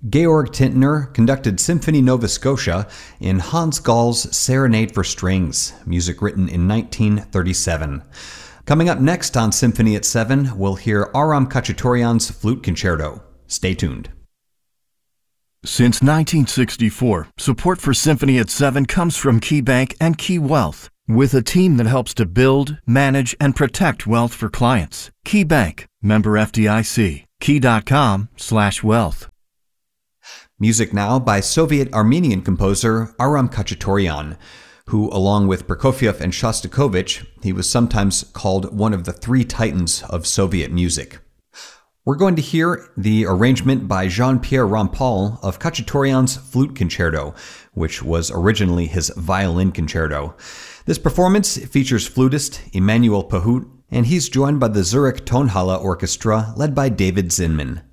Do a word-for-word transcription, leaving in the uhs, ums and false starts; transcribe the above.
Georg Tintner conducted Symphony Nova Scotia in Hans Gall's Serenade for Strings, music written in nineteen thirty-seven. Coming up next on Symphony at seven, we'll hear Aram Khachaturian's Flute Concerto. Stay tuned. Since nineteen sixty-four, support for Symphony at seven comes from KeyBank and Key Wealth, with a team that helps to build, manage, and protect wealth for clients. KeyBank, member F D I C, key.com slash wealth. Music now by Soviet-Armenian composer Aram Khachaturian, who, along with Prokofiev and Shostakovich, he was sometimes called one of the three titans of Soviet music. We're going to hear the arrangement by Jean-Pierre Rampal of Khachaturian's Flute Concerto, which was originally his violin concerto. This performance features flutist Emmanuel Pahut, and he's joined by the Zurich Tonhalle Orchestra led by David Zinman.